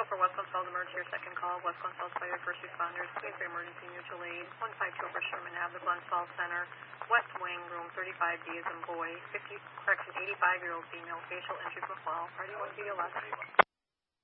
for West Gonzales Emergency, your second call. West Gonzales Fire First Responders, please for emergency mutual aid. 152 over Sherman Ave, the Gonzales Center, West Wing, room 35B is in boy, 85-year-old female, facial injury from fall. Party 1B11.